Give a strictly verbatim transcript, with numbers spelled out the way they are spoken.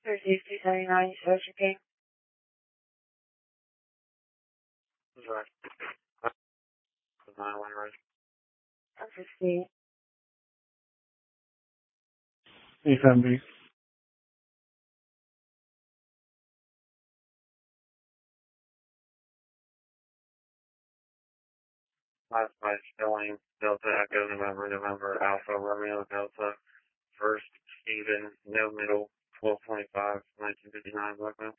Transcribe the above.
thirty-two seventy-nine, Social King. Right. nine one right. I'm fifty. Eight M B. Last by spelling Delta Echo November November.